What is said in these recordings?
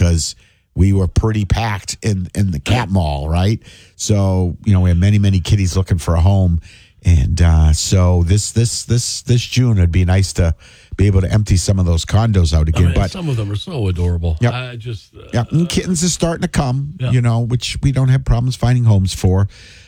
because we were pretty packed in the cat mall, right? So, we had many, many kitties looking for a home. And so this June, it'd be nice to be able to empty some of those condos out again. But some of them are so adorable. Yep. And kittens are starting to come, which we don't have problems finding homes for.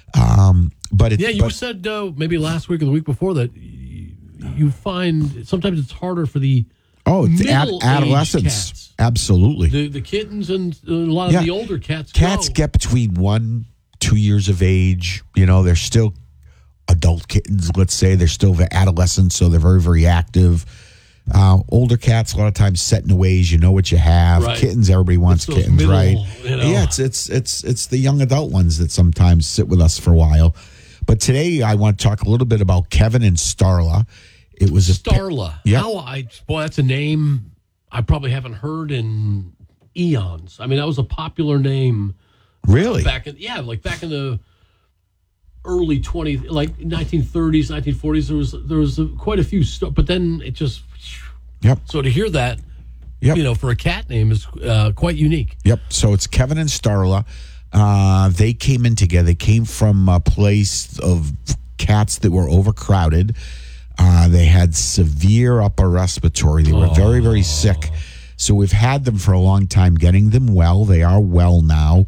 But you said maybe last week or the week before that you find sometimes it's harder for the adolescents. Cats. Absolutely. The kittens and a lot of the older cats. Cats get between 1-2 years of age. They're still adult kittens, let's say. They're still adolescents, so they're very, very active. Older cats, a lot of times set in the ways, you know what you have. Right. Kittens, everybody wants kittens, right? Yeah, it's the young adult ones that sometimes sit with us for a while. But today I want to talk a little bit about Kevin and Starla. It was Starla. Yeah. That's a name I probably haven't heard in eons. I mean, that was a popular name. Really? Back in the early 20s, like 1930s, 1940s, there was quite a few, but then it just. Yep. So to hear that, for a cat name is quite unique. Yep. So it's Kevin and Starla. They came in together. They came from a place of cats that were overcrowded. They had severe upper respiratory. They were very, very sick. So we've had them for a long time, getting them well. They are well now.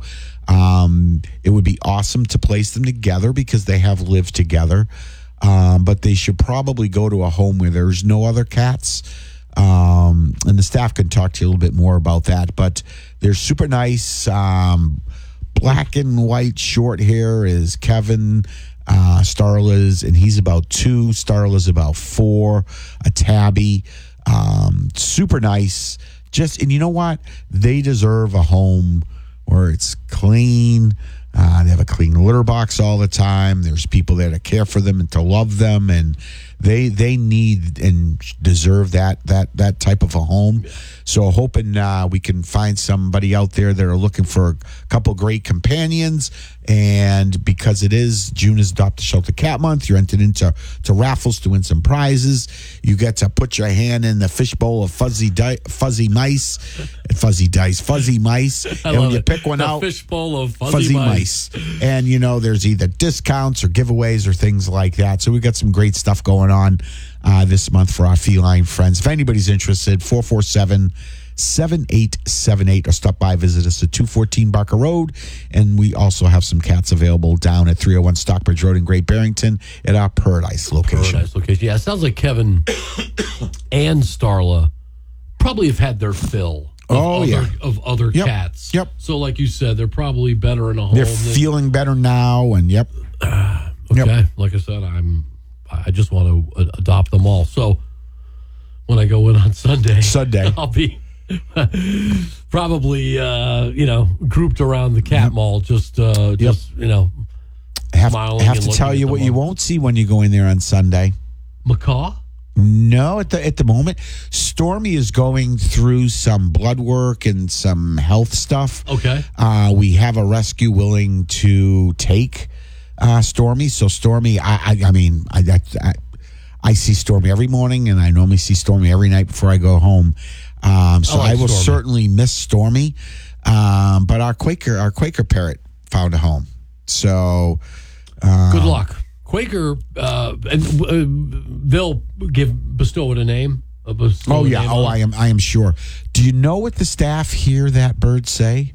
It would be awesome to place them together because they have lived together. But they should probably go to a home where there's no other cats. And the staff can talk to you a little bit more about that. But they're super nice. Black and white short hair is Kevin. Starla's, and he's about 2. Starla's about 4. A tabby. Super nice. And you know what? They deserve a home where it's clean. They have a clean litter box all the time. There's people there to care for them and to love them, and they need and deserve that type of a home. So hoping we can find somebody out there that are looking for a couple great companions. And because it is June is Adopt a Shelter Cat Month, you're entered into raffles to win some prizes. You get to put your hand in the fishbowl of fuzzy mice. And when you pick one out, fishbowl of fuzzy mice. And there's either discounts or giveaways or things like that. So we've got some great stuff going on this month for our feline friends. If anybody's interested, 447-7878, or stop by, visit us at 214 Barker Road. And we also have some cats available down at 301 Stockbridge Road in Great Barrington at our Paradise location. Yeah, it sounds like Kevin and Starla probably have had their fill of other cats. Yep. So like you said, they're probably better in a home. They're feeling better now, and okay. Yep. Like I said, I just want to adopt them all. So when I go in on Sunday, I'll be probably grouped around the cat mall, just have to tell you what you won't see when you go in there on Sunday. Macaw? No, at the moment, Stormy is going through some blood work and some health stuff. Okay. We have a rescue willing to take Stormy. So Stormy, I see Stormy every morning, and I normally see Stormy every night before I go home. So I will certainly miss Stormy. But our Quaker parrot found a home. So good luck. Quaker, and they'll bestow it a name. I am sure. Do you know what the staff hear that bird say?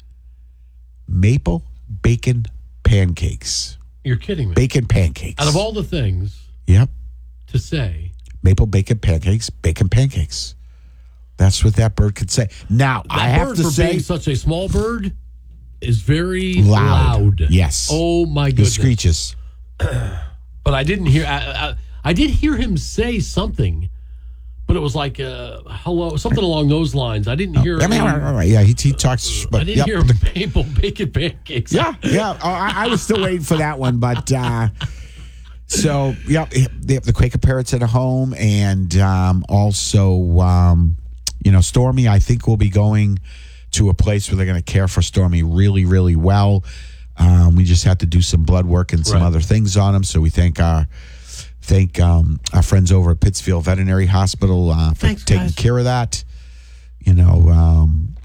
Maple bacon pancakes. You're kidding me. Bacon pancakes. Out of all the things, to say, maple bacon pancakes. Bacon pancakes. That's what that bird could say. Now I have to say, being such a small bird, is very loud. Yes. Oh my goodness. It screeches. But I didn't hear. I did hear him say something, but it was like hello, something along those lines. I didn't hear. He talks. But I didn't hear maple bacon pancakes. I was still waiting for that one, but so they have the Quaker parrots at a home, and also Stormy. I think we'll be going to a place where they're going to care for Stormy really, really well. We just had to do some blood work and some other things on him. So we thank our friends over at Pittsfield Veterinary Hospital for taking care of that.